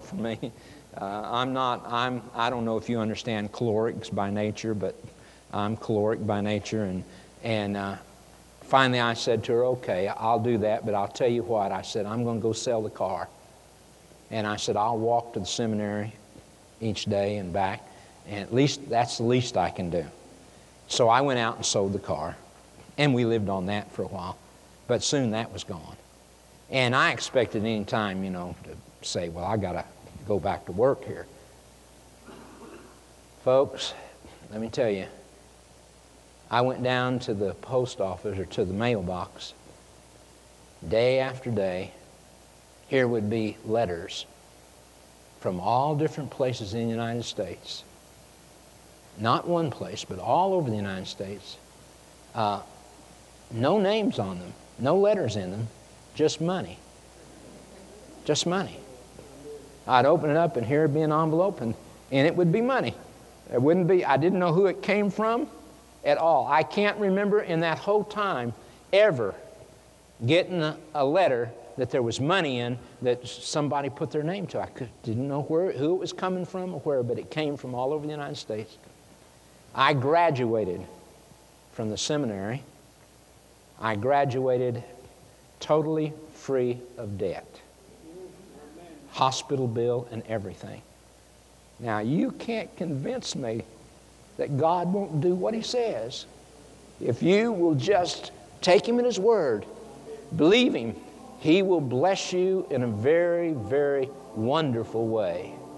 for me. I don't know if you understand calorics by nature, but I'm caloric by nature. And finally I said to her, okay, I'll do that, but I'll tell you what. I said, I'm going to go sell the car. And I said, I'll walk to the seminary each day and back, and at least that's the least I can do. So I went out and sold the car, and we lived on that for a while. But soon that was gone. And I expected any time, to say, well, I got to go back to work here. Folks, let me tell you, I went down to the post office or to the mailbox day after day. Here would be letters from all different places in the United States. Not one place, but all over the United States. No names on them, no letters in them, just money. Just money. I'd open it up and here would be an envelope and it would be money. It wouldn't be, I didn't know who it came from at all. I can't remember in that whole time ever getting a letter that there was money in that somebody put their name to. Didn't know who it was coming from or where, but it came from all over the United States. I graduated from the seminary. I graduated totally free of debt. Hospital bill and everything. Now, you can't convince me that God won't do what He says. If you will just take Him at His word, believe Him, He will bless you in a very, very wonderful way.